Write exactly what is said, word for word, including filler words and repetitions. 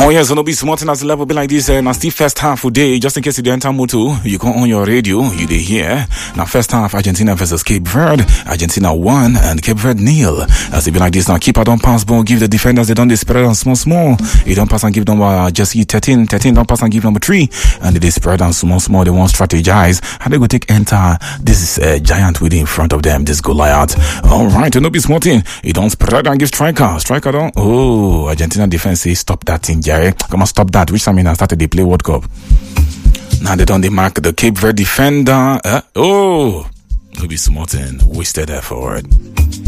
Oh yes, so no be smarting as the level be like this. Uh, now still first half of day, just in case you dey enter moto, you go on your radio, you dey hear. Now first half Argentina versus Cape Verde, Argentina won and Cape Verde nil. As it be like this now, keeper don't pass ball, give the defenders they don't spread on small small. He don't pass and give number uh, Jesse thirteen, thirteen don't pass and give number three, and they spread on small small. They won't strategize. How they go take enter this uh, giant within in front of them, this Goliath. All right, no be smarting. He don't spread and give striker, striker don't. Oh, Argentina defense say stop that thing, Jerry. Come on, stop that. Which time I started they play World Cup. Now they don't they mark the Cape Verde defender. Uh, oh, no be smarting. Wasted effort.